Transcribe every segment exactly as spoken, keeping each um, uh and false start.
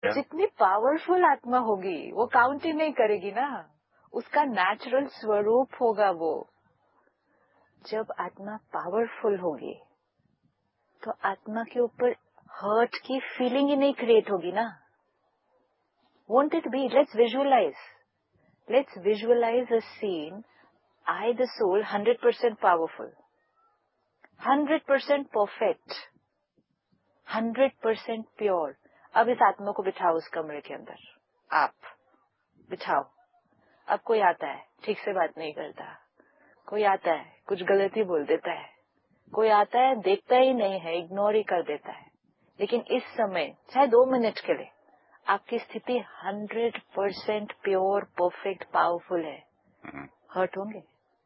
जितनी पावरफुल आत्मा होगी वो काउंट ही नहीं करेगी ना, उसका नेचुरल स्वरूप होगा वो। जब आत्मा पावरफुल होगी तो आत्मा के ऊपर हर्ट की फीलिंग ही नहीं क्रिएट होगी ना। Won't it be? Let's visualise, let's visualise a scene, I the soul hundred percent powerful, hundred percent perfect, hundred percent pure. अब इस आत्मा को बिठाओ उस कमरे के अंदर, आप बिठाओ। अब कोई आता है ठीक से बात नहीं करता, कोई आता है कुछ गलती बोल देता है, कोई आता है देखता ही नहीं है, इग्नोर ही कर देता है। लेकिन इस समय चाहे दो मिनट के लिए आपकी स्थिति hundred percent pure perfect powerful है, हर्ट होंगे?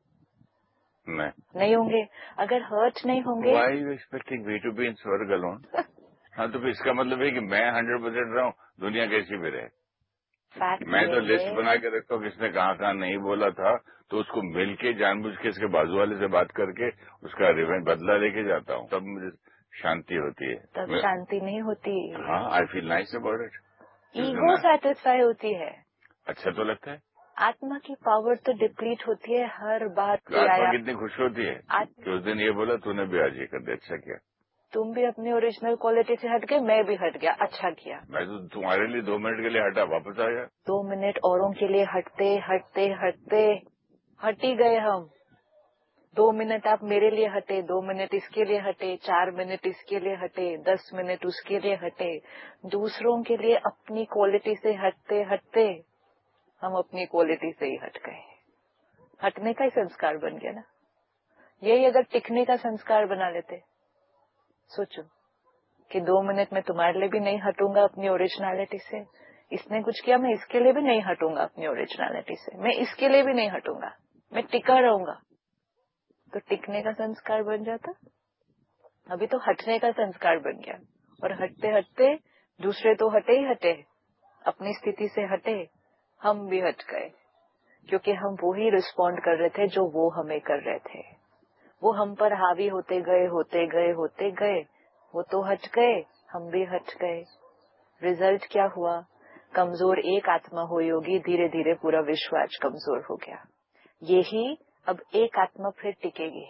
नहीं नहीं होंगे। अगर हर्ट नहीं होंगे, Why are you expecting me to be in स्वर्ग alone? हाँ, तो फिर इसका मतलब है कि मैं हंड्रेड परसेंट रहूं, दुनिया कैसी भी रहे। फैक्ट मैं तो लिस्ट है, बना के रखता हूँ किसने कहाँ कहाँ नहीं बोला था, तो उसको मिलके जानबूझ के इसके बाजू वाले से बात करके उसका रिवेंज बदला लेके जाता हूँ, तब मुझे शांति होती है। तब शांति नहीं होती। हाँ, I feel nice about it. Ego satisfy होती है। अच्छा तो लगता है। आत्मा की पावर तो डिप्लीट होती है हर बात पे आत्मा आया। कितनी खुश होती है कि उस दिन ये बोला तूने भी आज ये कर दिया, अच्छा किया। तुम भी अपनी ओरिजिनल क्वालिटी से हट गए, मैं भी हट गया, अच्छा किया। मैं तो तुम्हारे लिए दो मिनट के लिए हटा, वापस आ गया। दो मिनट औरों के लिए हटते हटते हटते हट ही गए हम। दो मिनट आप मेरे लिए हटे, दो मिनट इसके लिए हटे, चार मिनट इसके लिए हटे, दस मिनट उसके लिए हटे। दूसरों के लिए अपनी क्वालिटी से हटते हटते हम अपनी क्वालिटी से ही हट गए। हटने का ही संस्कार बन गया ना। यही अगर टिकने का संस्कार बना लेते, सोचो कि दो मिनट में तुम्हारे लिए भी नहीं हटूंगा अपनी ओरिजिनलिटी से, इसने कुछ किया मैं इसके लिए भी नहीं हटूंगा अपनी ओरिजिनलिटी से, मैं इसके लिए भी नहीं हटूंगा, मैं टिका रहूंगा, तो टिकने का संस्कार बन जाता। अभी तो हटने का संस्कार बन गया, और हटते हटते दूसरे तो हटे ही हटे, अपनी स्थिति से हटे, हम भी हट गए, क्योंकि हम वो ही रिस्पॉन्ड कर रहे थे जो वो हमें कर रहे थे। वो हम पर हावी होते गए होते गए होते गए, वो तो हट गए, हम भी हट गए। रिजल्ट क्या हुआ? कमजोर एक आत्मा हुई होगी, धीरे धीरे पूरा विश्व आज कमजोर हो गया। यही अब एक आत्मा फिर टिकेगी।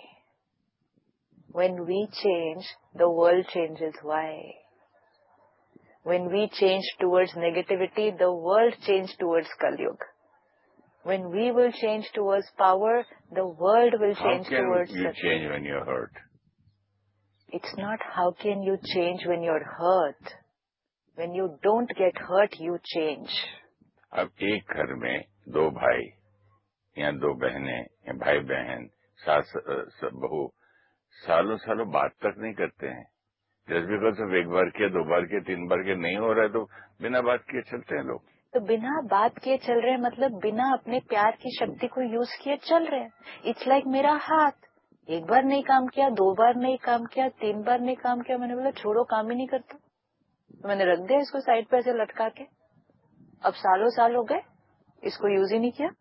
When we change, the world changes. Why? When we change towards negativity, the world changes towards Kali Yuga. When we will change towards power, the world will change towards... How can you change when you're hurt? It's not how can you change when you're hurt. When you don't get hurt, you change. अब एक घर में दो भाई या दो बहनें या भाई बहन, सास बहू सालों सालों बात तक नहीं करते हैं। जस्ट बिकॉज ऑफ एक बार किया, दो बार किया, तीन बार किया नहीं हो रहा है तो बिना बात किए चलते हैं लोग। तो बिना बात किए चल रहे हैं मतलब बिना अपने प्यार की शक्ति को यूज किए चल रहे हैं। इट्स लाइक like मेरा हाथ, एक बार नहीं काम किया, दो बार नहीं काम किया, तीन बार नहीं काम किया, मैंने बोला छोड़ो काम ही नहीं करता, तो मैंने रख दिया इसको साइड पे ऐसे लटका के। अब सालों साल हो गए, इसको यूज ही नहीं किया,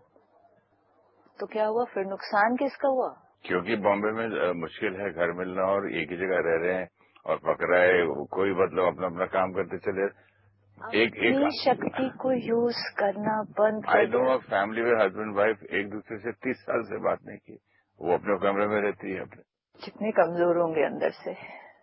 तो क्या हुआ फिर? नुकसान किसका हुआ? क्योंकि बॉम्बे में मुश्किल है घर मिलना और एक ही जगह रह रहे हैं और पकड़ा है, कोई मतलब अपना अपना काम करते चले। एक एक शक्ति को यूज करना बंद कर। आई नो अ फैमिली में हस्बैंड वाइफ एक दूसरे से तीस साल से बात नहीं की, वो अपने कमरे में रहती है अपने। कितने कमजोर होंगे अंदर से।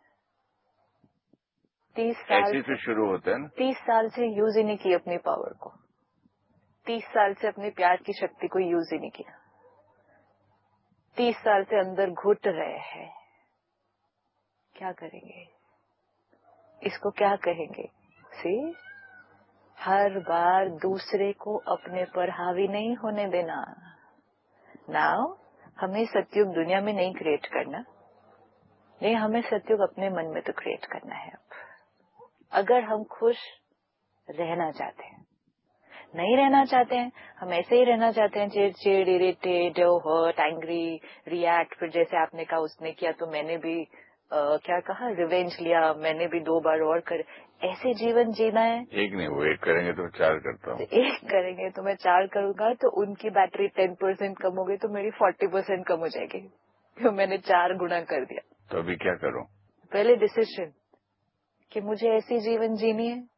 तीस साल ऐसे तो शुरू होता है ना। तीस साल से यूज ही नहीं की अपनी पावर को, तीस साल से अपने प्यार की शक्ति को यूज ही नहीं किया, तीस साल से अंदर घुट रहे हैं। क्या करेंगे? इसको क्या कहेंगे? सी, हर बार दूसरे को अपने पर हावी नहीं होने देना। नाउ हमें सतयुग दुनिया में नहीं क्रिएट करना, नहीं, हमें सतयुग अपने मन में तो क्रिएट करना है। अब अगर हम खुश रहना चाहते हैं, नहीं रहना चाहते हैं, हम ऐसे ही रहना चाहते हैं, चिड़ चिड़, इरिटेट, हर्ट, एंग्री, रिएक्ट, फिर जैसे आपने कहा उसने किया तो मैंने भी आ, क्या कहा, रिवेंज लिया, मैंने भी दो बार और कर, ऐसे जीवन जीना है। एक नहीं, वो एक करेंगे तो चार करता हूँ, तो एक करेंगे तो मैं चार करूंगा, तो उनकी बैटरी टेन परसेंट कम हो गई तो मेरी फोर्टी परसेंट कम हो जाएगी, तो मैंने चार गुना कर दिया। तो अभी क्या करूं? पहले डिसीजन कि मुझे ऐसी जीवन जीनी है